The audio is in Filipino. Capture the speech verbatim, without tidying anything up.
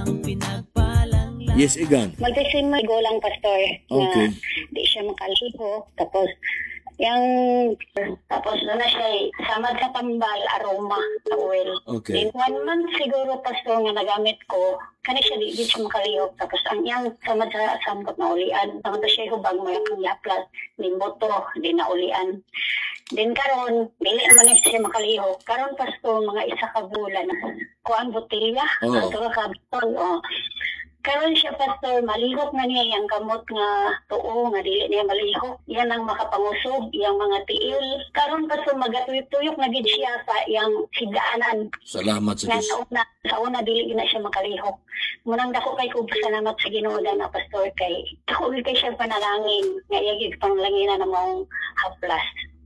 Yes, Igan. Magsisimay go lang, pastor. Okay. Na di siya makaliho. Tapos, yung, tapos doon na siya, samad sa tambal, aroma, sa oil. Okay. Then, one month siguro, pastor, nga nagamit ko, kani siya di, di siya makalihok. Tapos, ang yang samad sa sambot na ulian, samad na siya hubag mo yung yaplas, din boto, di na ulian. Din karon, dili naman na siya makalihok. Karon, pastor, mga isa ka bulan, kuan botilya, Oo. ang ka kabitol, oh. Karon siya, pastor, malihok na niya yung gamot nga tuo, nga dili niya malihok. Yan ang makapangusog, yung mga tiil. Karon, pastor, magatuyok-tuyok na gid siya sa yung higaanan. Salamat sa Nga Diyos. sa una, sa una dili na siya makalihok. Munang dako kay ko salamat sa Ginoo na pastor kay. Dako kay siya panalangin, nga yagig panglangina na mong haplas.